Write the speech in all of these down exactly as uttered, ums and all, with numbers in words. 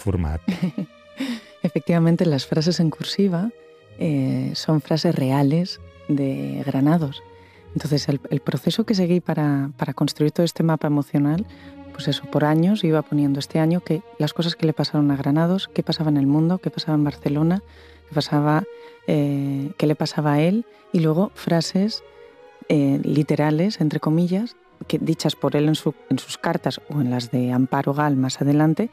format. Efectivamente, las frases en cursiva eh, son frases reales de Granados. Entonces, el, el proceso que seguí para, para construir todo este mapa emocional, pues eso, por años iba poniendo este año que las cosas que le pasaron a Granados, qué pasaba en el mundo, qué pasaba en Barcelona, qué pasaba, eh, qué le pasaba a él, y luego frases eh, literales, entre comillas, que dichas por él en, su, en sus cartas o en las de Amparo Gal más adelante,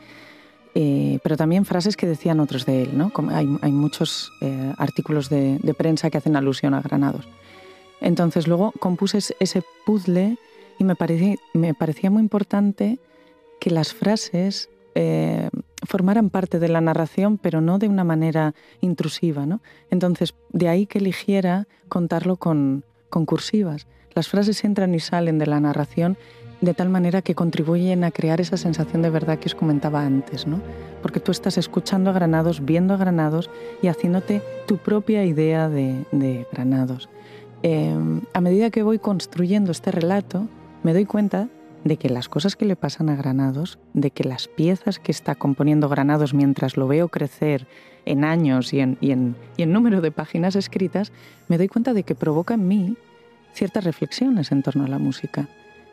eh, pero también frases que decían otros de él, ¿no? Como hay, hay muchos eh, artículos de, de prensa que hacen alusión a Granados. Entonces luego compuse ese puzzle y me parecía, me parecía muy importante que las frases eh, formaran parte de la narración, pero no de una manera intrusiva, ¿no? Entonces, de ahí que eligiera contarlo con, con cursivas. Las frases entran y salen de la narración de tal manera que contribuyen a crear esa sensación de verdad que os comentaba antes, ¿no? Porque tú estás escuchando a Granados, viendo a Granados y haciéndote tu propia idea de, de Granados. Eh, a medida que voy construyendo este relato, me doy cuenta de que las cosas que le pasan a Granados, de que las piezas que está componiendo Granados mientras lo veo crecer en años y en, y en, y en número de páginas escritas, me doy cuenta de que provoca en mí ciertas reflexiones en torno a la música.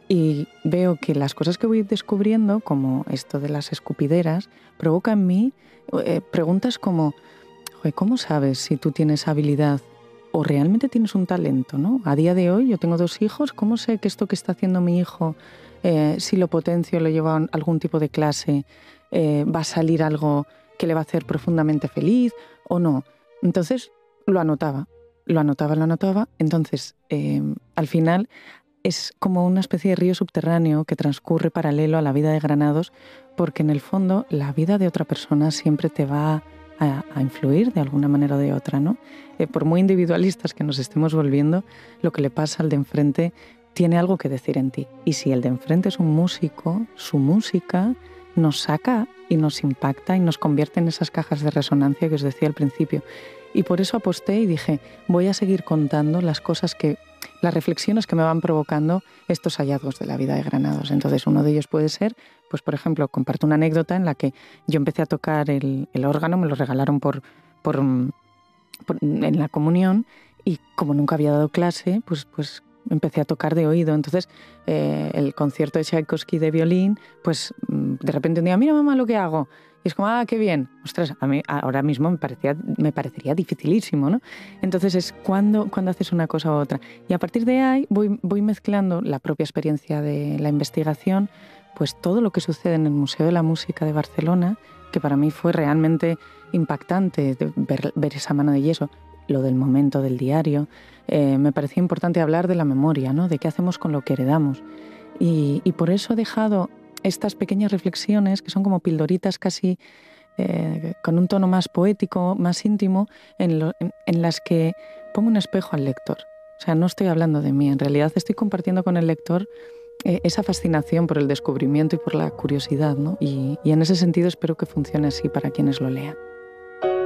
Y veo que las cosas que voy descubriendo, como esto de las escupideras, provoca en mí eh, preguntas como, ¿cómo sabes si tú tienes habilidad o realmente tienes un talento, ¿no? A día de hoy yo tengo dos hijos, ¿cómo sé que esto que está haciendo mi hijo, eh, si lo potencio, lo llevo a algún tipo de clase, eh, va a salir algo que le va a hacer profundamente feliz o no? Entonces lo anotaba, lo anotaba, lo anotaba. Entonces, eh, al final es como una especie de río subterráneo que transcurre paralelo a la vida de Granados, porque en el fondo la vida de otra persona siempre te va a, a influir de alguna manera o de otra, ¿no? Eh, por muy individualistas que nos estemos volviendo, lo que le pasa al de enfrente tiene algo que decir en ti. Y si el de enfrente es un músico, su música nos saca y nos impacta y nos convierte en esas cajas de resonancia que os decía al principio. Y por eso aposté y dije, voy a seguir contando las cosas que, las reflexiones que me van provocando estos hallazgos de la vida de Granados. Entonces, uno de ellos puede ser, pues por ejemplo, comparto una anécdota en la que yo empecé a tocar el, el órgano, me lo regalaron por, por, por, en la comunión, y como nunca había dado clase, pues, pues empecé a tocar de oído. Entonces, eh, el concierto de Tchaikovsky de violín, pues de repente un día, mira mamá lo que hago. Y es como, ah, qué bien. Ostras, a mí ahora mismo me, parecía, me parecería dificilísimo, ¿no? Entonces es cuando, cuando haces una cosa u otra. Y a partir de ahí voy, voy mezclando la propia experiencia de la investigación, pues todo lo que sucede en el Museo de la Música de Barcelona, que para mí fue realmente impactante ver, ver esa mano de yeso, lo del momento del diario. Eh, me parecía importante hablar de la memoria, ¿no? De qué hacemos con lo que heredamos. Y, y por eso he dejado estas pequeñas reflexiones, que son como pildoritas casi eh, con un tono más poético, más íntimo, en, lo, en, en las que pongo un espejo al lector. O sea, no estoy hablando de mí, en realidad estoy compartiendo con el lector eh, esa fascinación por el descubrimiento y por la curiosidad, ¿no? Y, y en ese sentido espero que funcione así para quienes lo lean.